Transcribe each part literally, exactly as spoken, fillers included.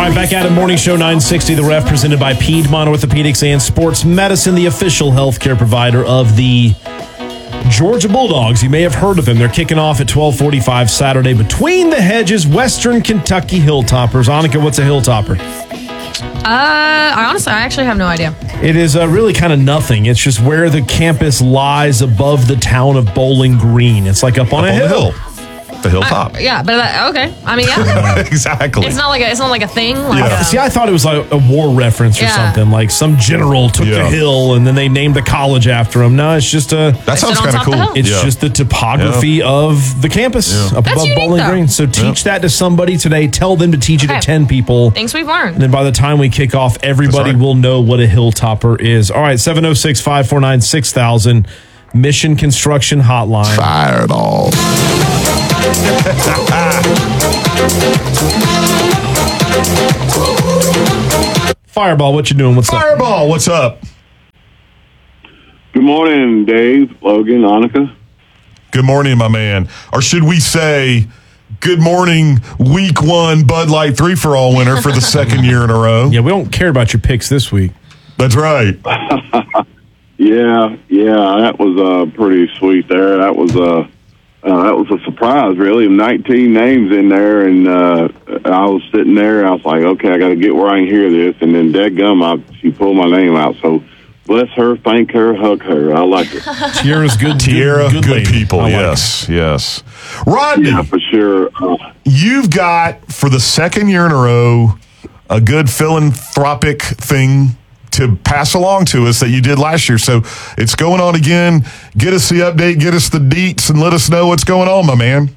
right, back at it. Morning Show nine sixty, The Ref, presented by Piedmont Orthopedics and Sports Medicine, the official healthcare provider of the Georgia Bulldogs. You may have heard of them. They're kicking off at twelve forty-five Saturday. Between the Hedges, Western Kentucky Hilltoppers. Annika, what's a Hilltopper? Uh, I honestly, I actually have no idea. It is uh, really kind of nothing. It's just where the campus lies above the town of Bowling Green. It's like up on up a on hill. hill. The hilltop. Uh, yeah, but uh, okay. I mean, yeah. Exactly. It's not like a, it's not like a thing. Like Yeah. a, See, I thought it was like a war reference or Yeah. something. Like some general took Yeah. a hill and then they named the college after him. No, it's just a. That sounds sit on kind of top of the cool. hill. It's Yeah. just the topography of the campus Yeah. up That's above unique, Bowling though. Green. So teach that to somebody today. Tell them to teach it Okay. to ten people. things we've learned. And then by the time we kick off, everybody That's right. will know what a Hilltopper is. All right, seven oh six, five four nine, six thousand, Mission Construction Hotline. Fireball. Fireball, what you doing? What's up? Fireball, what's up? Good morning, Dave, Logan, Annika. Good morning, my man. Or should we say, good morning, week one Bud Light three for all winner for the second year in a row? Yeah, we don't care about your picks this week. That's right. Yeah, yeah, that was uh, pretty sweet there. That was uh, uh, that was a surprise, really. nineteen names in there, and uh, I was sitting there, and I was like, okay, I got to get where I can hear this. And then dadgum, I, she pulled my name out. So bless her, thank her, hug her. I like it. Tierra's good. Tierra, good, good, lady. people. I like Yes, yes. Rodney, Yeah, for sure. Uh, you've got, for the second year in a row, a good philanthropic thing to pass along to us that you did last year. So it's going on again. Get us the update, get us the deets, and let us know what's going on, my man.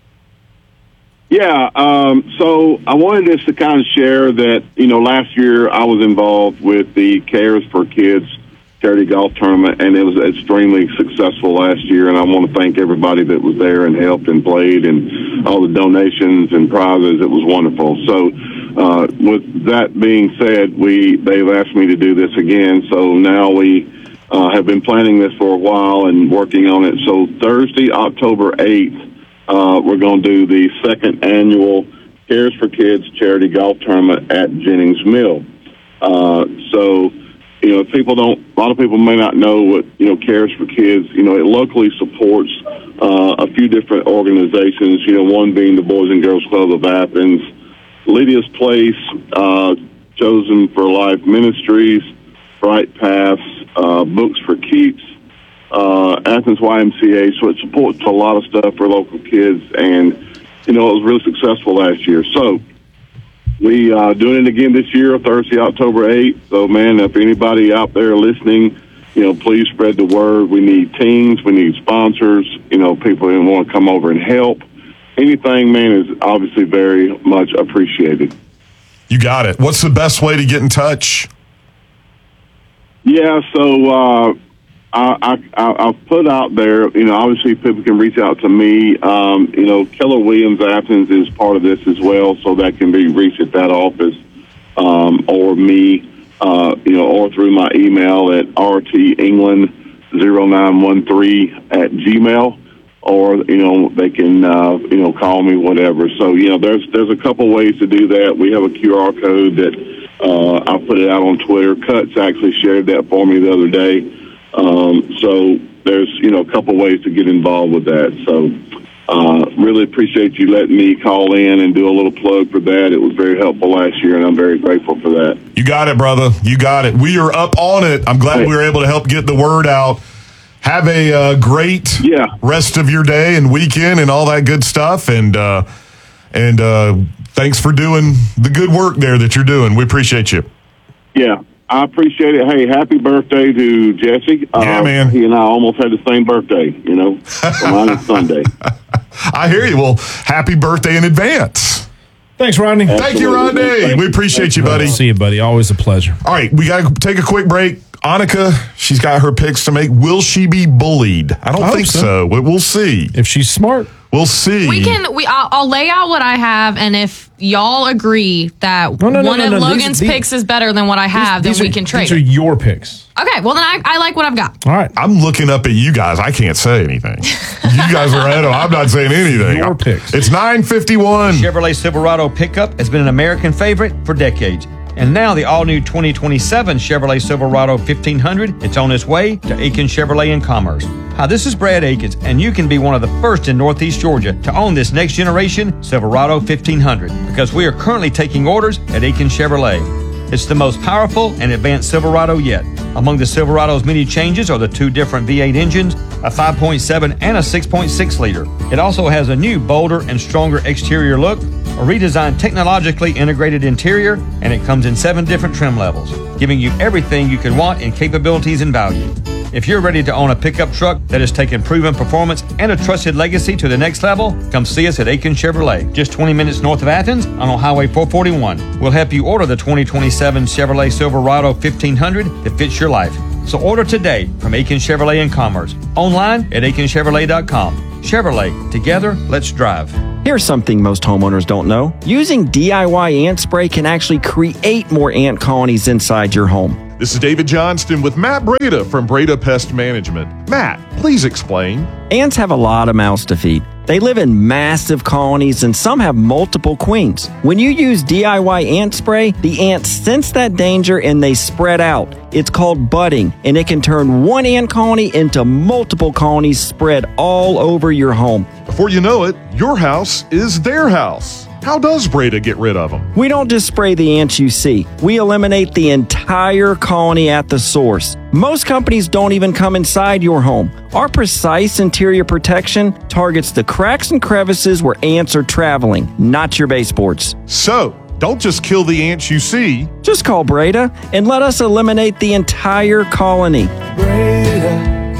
Yeah, um, so I wanted just to kind of share that, you know, last year I was involved with the Cares for Kids charity golf tournament, and it was extremely successful last year, and I want to thank everybody that was there and helped and played and all the donations and prizes. It was wonderful. So uh, with that being said, we they've asked me to do this again, so now we uh, have been planning this for a while and working on it. So Thursday, October eighth, Uh, we're going to do the second annual Cares for Kids charity golf tournament at Jennings Mill. Uh, so, you know, if people don't, a lot of people may not know what, you know, Cares for Kids, you know, it locally supports uh, a few different organizations, you know, one being the Boys and Girls Club of Athens, Lydia's Place, uh, Chosen for Life Ministries, Bright Paths, uh, Books for Keeps, Uh, Athens Y M C A, so it supports a lot of stuff for local kids, and, you know, it was really successful last year. So we uh, doing it again this year, Thursday, October eighth. So, man, if anybody out there listening, you know, please spread the word. We need teams. We need sponsors, you know, people who want to come over and help. Anything, man, is obviously very much appreciated. You got it. What's the best way to get in touch? Yeah, so uh, I, I, I've put out there, you know, obviously people can reach out to me. Um, you know, Keller Williams Athens is part of this as well, so that can be reached at that office um, or me, uh, you know, or through my email at r t england zero nine one three at gmail, or, you know, they can, uh, you know, call me, whatever. So, you know, there's there's a couple ways to do that. We have a Q R code that uh, I put it out on Twitter. Cuts actually shared that for me the other day. Um, so there's, you know, a couple ways to get involved with that. So uh, really appreciate you letting me call in and do a little plug for that. It was very helpful last year, and I'm very grateful for that. You got it, brother. You got it. We are up on it. I'm glad Hey. we were able to help get the word out. Have a uh, great Yeah. rest of your day and weekend and all that good stuff. And uh, and uh, thanks for doing the good work there that you're doing. We appreciate you. Yeah, I appreciate it. Hey, happy birthday to Jesse. Yeah, uh, man. He and I almost had the same birthday, you know. So mine is Sunday. I hear you. Well, happy birthday in advance. Thanks, Rodney. Thank you, Absolutely. Rodney. Thank We you. appreciate you, buddy. See you, buddy. Always a pleasure. All right, we got to take a quick break. Annika, she's got her picks to make. Will she be bullied? I don't I hope think so. so. But we'll see. If she's smart. We'll see. We can. We. I'll, I'll lay out what I have, and if y'all agree that No, no, no, one no, of no. Logan's These- picks is better than what I have, These then we are- can trade. These are it. your picks. Okay. Well, then I, I like what I've got. All right. I'm looking up at you guys. I can't say anything. You guys are ahead of. I'm not saying anything. Your picks. It's nine fifty-one. Chevrolet Silverado pickup has been an American favorite for decades. And now the all-new twenty twenty-seven Chevrolet Silverado fifteen hundred, it's on its way to Aiken Chevrolet in Commerce. Hi, this is Brad Akins, and you can be one of the first in Northeast Georgia to own this next-generation Silverado fifteen hundred because we are currently taking orders at Aiken Chevrolet. It's the most powerful and advanced Silverado yet. Among the Silverado's many changes are the two different V eight engines, a five point seven and a six point six liter. It also has a new, bolder, and stronger exterior look, a redesigned technologically integrated interior, and it comes in seven different trim levels, giving you everything you could want in capabilities and value. If you're ready to own a pickup truck that has taken proven performance and a trusted legacy to the next level, come see us at Aiken Chevrolet, just twenty minutes north of Athens on Highway four forty-one. We'll help you order the twenty twenty-seven Chevrolet Silverado fifteen hundred that fits your life. So order today from Aiken Chevrolet in Commerce, online at aiken chevrolet dot com. Chevrolet, together, let's drive. Here's something most homeowners don't know. Using D I Y ant spray can actually create more ant colonies inside your home. This is David Johnston with Matt Breda from Breda Pest Management. Matt, please explain. Ants have a lot of mouths to feed. They live in massive colonies and some have multiple queens. When you use D I Y ant spray, the ants sense that danger and they spread out. It's called budding, and it can turn one ant colony into multiple colonies spread all over your home. Before you know it, your house is their house. How does Breda get rid of them? We don't just spray the ants you see. We eliminate the entire colony at the source. Most companies don't even come inside your home. Our precise interior protection targets the cracks and crevices where ants are traveling, not your baseboards. So, don't just kill the ants you see. Just call Breda and let us eliminate the entire colony. Breda,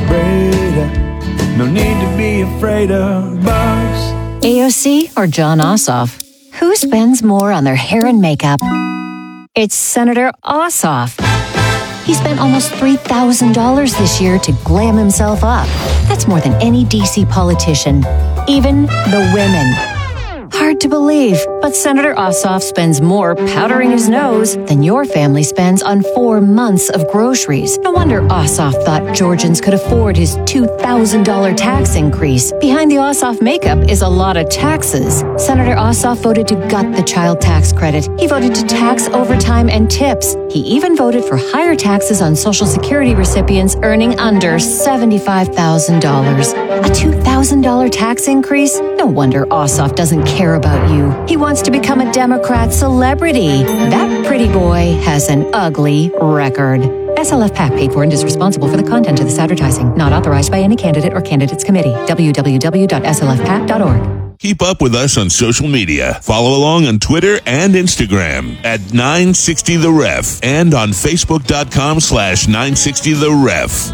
Breda, no need to be afraid of bugs. A O C or John Ossoff? Who spends more on their hair and makeup? It's Senator Ossoff. He spent almost three thousand dollars this year to glam himself up. That's more than any D C politician, even the women. Hard to believe, but Senator Ossoff spends more powdering his nose than your family spends on four months of groceries. No wonder Ossoff thought Georgians could afford his two thousand dollars tax increase. Behind the Ossoff makeup is a lot of taxes. Senator Ossoff voted to gut the child tax credit. He voted to tax overtime and tips. He even voted for higher taxes on Social Security recipients earning under seventy-five thousand dollars. A two thousand dollars tax increase? No wonder Ossoff doesn't care about you. He wants to become a Democrat celebrity. That pretty boy has an ugly record. S L F PAC paid for and is responsible for the content of this advertising. Not authorized by any candidate or candidates committee. w w w dot s l f pac dot org. Keep up with us on social media. Follow along on Twitter and Instagram at nine sixty the ref and on facebook.com slash 960 the ref.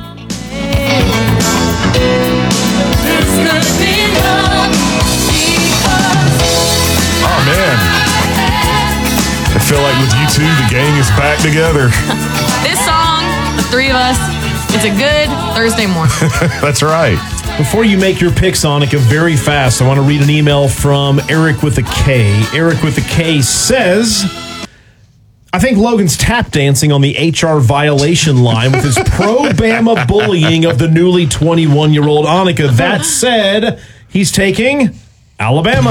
Oh, man. I feel like with you two, the gang is back together. This song, the three of us, it's a good Thursday morning. That's right. Before you make your picks, Annika, very fast, I want to read an email from Eric with a K. Eric with a K says, I think Logan's tap dancing on the H R violation line with his pro-Bama bullying of the newly twenty-one-year-old Annika. That said, he's taking Alabama.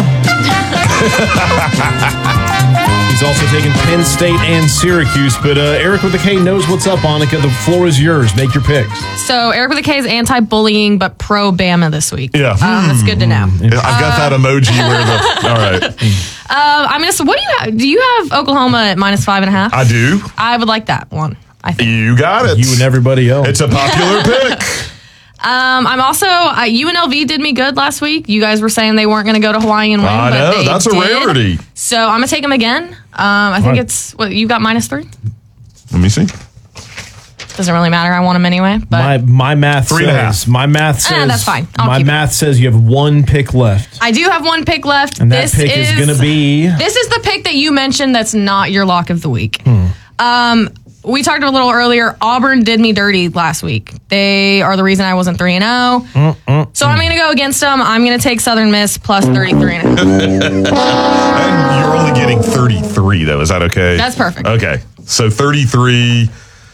He's also taking Penn State and Syracuse. But uh, Eric with a K knows what's up, Annika. The floor is yours. Make your picks. So Eric with a K is anti-bullying, but pro-Bama this week. Yeah. Um, that's good to know. I've got that emoji where the. All right. Uh, I'm gonna. So what do you have? Do you have Oklahoma at minus five and a half? I do. I would like that one. I think. You got it. You and everybody else. It's a popular pick. Um, I'm also uh, U N L V did me good last week. You guys were saying they weren't going to go to Hawaii and win, I but know. they That's did. a rarity. So I'm gonna take them again. Um, I think right. it's what you got minus three. Let me see. Doesn't really matter. I want them anyway. But My my math Three says and a half. my math says Ah, that's fine. I'll my keep it. math says you have one pick left, I do have one pick left. and that this pick is, is going to be This is the pick that you mentioned. That's not your lock of the week. Hmm. Um, we talked a little earlier. Auburn did me dirty last week. They are the reason I wasn't three and oh. Mm-mm. So I'm going to go against them. I'm going to take Southern Miss plus thirty-three and a half. And you're only getting thirty-three, though. Is that okay? That's perfect. Okay. So thirty-three,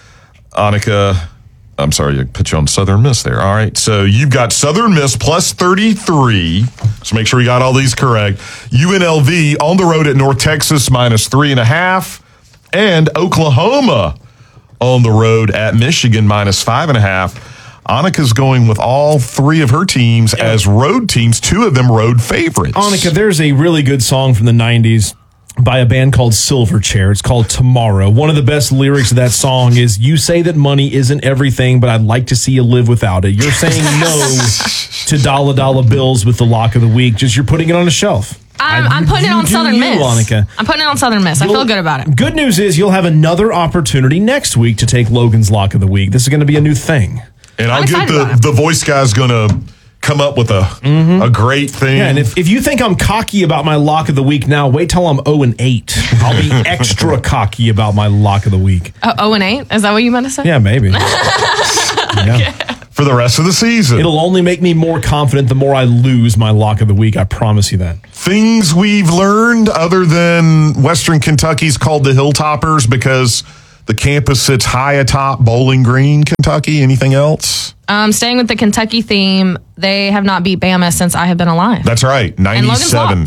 Annika. I'm sorry, I put you on Southern Miss there. All right. So you've got Southern Miss plus thirty-three. So make sure you got all these correct. U N L V on the road at North Texas minus three and a half. And Oklahoma on the road at Michigan minus five and a half. Annika's going with all three of her teams as road teams, two of them road favorites. Annika, there's a really good song from the nineties by a band called Silverchair. It's called Tomorrow. One of the best lyrics of that song is, you say that money isn't everything, but I'd like to see you live without it. You're saying no to dollar dollar bills with the lock of the week. Just you're putting it on a shelf. I'm, I, I'm putting you, it on you, Southern you, Miss. Annika. I'm putting it on Southern Miss. I You'll, feel good about it. Good news is you'll have another opportunity next week to take Logan's lock of the week. This is going to be a new thing. And I'll I'm get the, the voice guy's going to come up with a mm-hmm. a great thing. Yeah, and if, if you think I'm cocky about my lock of the week now, wait till I'm oh and eight. I'll be extra cocky about my lock of the week. Uh, oh and eight? Is that what you meant to say? Yeah, maybe. Okay. Yeah. For the rest of the season. It'll only make me more confident the more I lose my lock of the week. I promise you that. Things we've learned other than Western Kentucky's called the Hilltoppers because the campus sits high atop Bowling Green, Kentucky. Anything else? Um, staying with the Kentucky theme, they have not beat Bama since I have been alive. That's right, ninety-seven.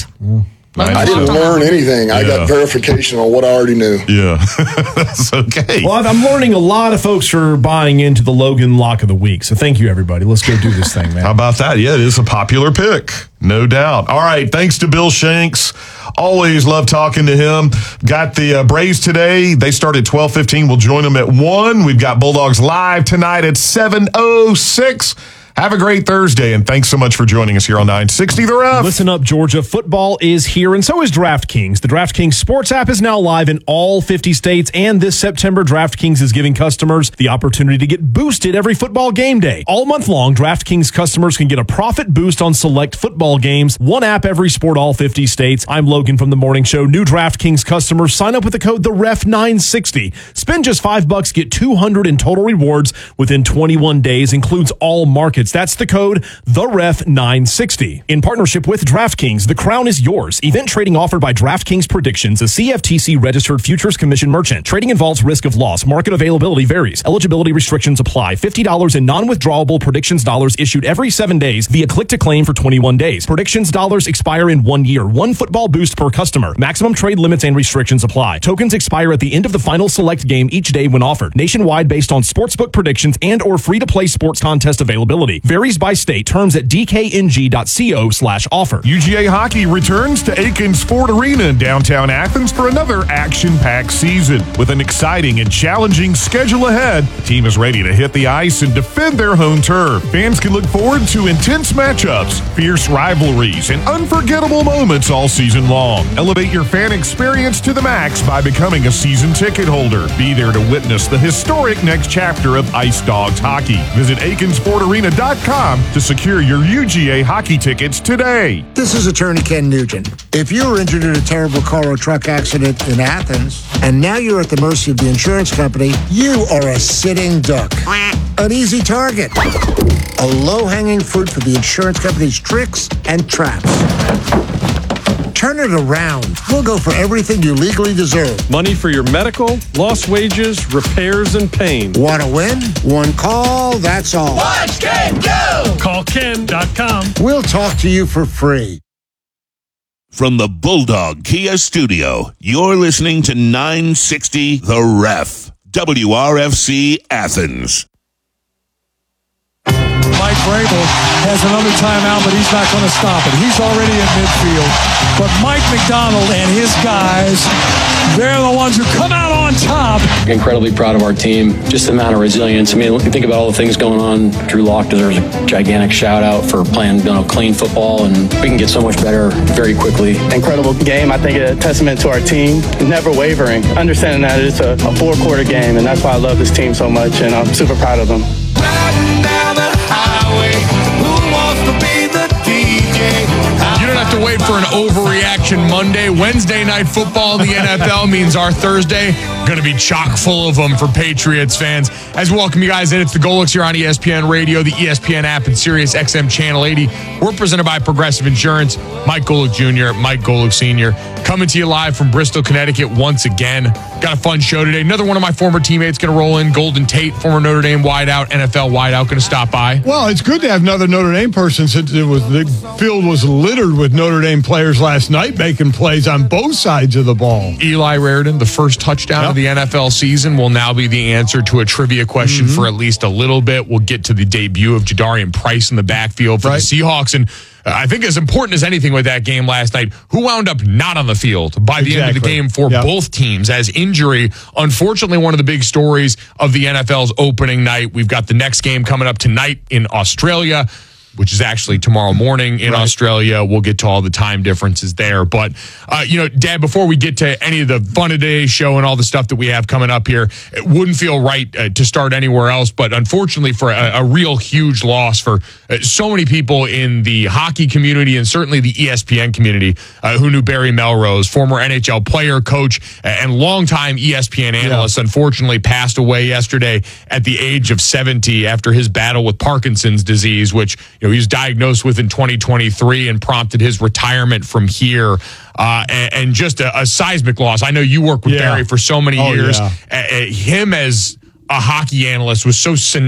I didn't learn anything. I yeah. got verification on what I already knew. Yeah, that's okay. Well, I'm learning a lot of folks are buying into the Logan lock of the week. So thank you, everybody. Let's go do this thing, man. How about that? Yeah, it is a popular pick. No doubt. All right. Thanks to Bill Shanks. Always love talking to him. Got the uh, Braves today. They start at twelve fifteen. We'll join them at one. We've got Bulldogs live tonight at seven oh six. Have a great Thursday, and thanks so much for joining us here on nine sixty The Ref. Listen up, Georgia. Football is here, and so is DraftKings. The DraftKings Sports app is now live in all fifty states, and this September, DraftKings is giving customers the opportunity to get boosted every football game day. All month long, DraftKings customers can get a profit boost on select football games. One app, every sport, all fifty states. I'm Logan from The Morning Show. New DraftKings customers sign up with the code the ref nine sixty. Spend just five bucks, get two hundred in total rewards within twenty-one days. Includes all markets. That's the code the ref nine sixty. In partnership with DraftKings, the crown is yours. Event trading offered by DraftKings Predictions, a C F T C registered futures commission merchant. Trading involves risk of loss. Market availability varies. Eligibility restrictions apply. fifty dollars in non-withdrawable Predictions dollars issued every seven days via click to claim for twenty-one days. Predictions dollars expire in one year. One football boost per customer. Maximum trade limits and restrictions apply. Tokens expire at the end of the final select game each day when offered. Nationwide based on sportsbook predictions and or free-to-play sports contest availability. Varies by state. Terms at d k n g dot co slash offer. U G A Hockey returns to Aikens Ford Arena in downtown Athens for another action-packed season. With an exciting and challenging schedule ahead, the team is ready to hit the ice and defend their home turf. Fans can look forward to intense matchups, fierce rivalries, and unforgettable moments all season long. Elevate your fan experience to the max by becoming a season ticket holder. Be there to witness the historic next chapter of Ice Dogs hockey. Visit aikens ford arena dot com to secure your U G A hockey tickets today. This is Attorney Ken Nugent. If you were injured in a terrible car or truck accident in Athens, and now you're at the mercy of the insurance company, you are a sitting duck. An easy target. A low-hanging fruit for the insurance company's tricks and traps. Turn it around. We'll go for everything you legally deserve. Money for your medical, lost wages, repairs, and pain. Want to win? One call, that's all. Watch Ken go! Call Ken dot com. We'll talk to you for free. From the Bulldog Kia Studio, you're listening to nine sixty The Ref. W R F C Athens. Mike Vrabel has another timeout, but he's not going to stop it. He's already in midfield. But Mike McDonald and his guys, they're the ones who come out on top. Incredibly proud of our team. Just the amount of resilience. I mean, you think about all the things going on. Drew Lock deserves a gigantic shout out for playing, you know, clean football, and we can get so much better very quickly. Incredible game. I think a testament to our team. Never wavering. Understanding that it's a, a four-quarter game, and that's why I love this team so much, and I'm super proud of them. Riding down the highway, who wants to be the D J? You don't have to wait for an overreaction Monday. Wednesday night football in the N F L means our Thursday going to be chock full of them for Patriots fans. As we welcome you guys in, it's the Golics here on E S P N Radio, the E S P N app, and Sirius X M Channel eighty. We're presented by Progressive Insurance. Mike Golic Junior, Mike Golic Senior, coming to you live from Bristol, Connecticut once again. Got a fun show today. Another one of my former teammates going to roll in. Golden Tate, former Notre Dame wideout, N F L wideout, going to stop by. Well, it's good to have another Notre Dame person since it was the field was littered with Notre Dame players last night making plays on both sides of the ball. Eli Raridan, the first touchdown yep. of the N F L season, will now be the answer to a trivia question mm-hmm. for at least a little bit. We'll get to the debut of Jadarian Price in the backfield for right. the Seahawks. And uh, I think as important as anything with that game last night, who wound up not on the field by the exactly. end of the game for yep. both teams as injury. Unfortunately, one of the big stories of the N F L's opening night. We've got the next game coming up tonight in Australia, which is actually tomorrow morning in right. Australia. We'll get to all the time differences there. But, uh, you know, Dad, before we get to any of the fun of today's show and all the stuff that we have coming up here, it wouldn't feel right uh, to start anywhere else. But unfortunately, for a, a real huge loss for uh, so many people in the hockey community and certainly the E S P N community uh, who knew Barry Melrose, former N H L player, coach, and longtime E S P N analyst, yeah. unfortunately passed away yesterday at the age of seventy after his battle with Parkinson's disease, which You know, he was diagnosed with in twenty twenty-three and prompted his retirement from here. Uh, and, and just a, a seismic loss. I know you worked with yeah. Barry for so many oh, years. Yeah. Uh, him as a hockey analyst was so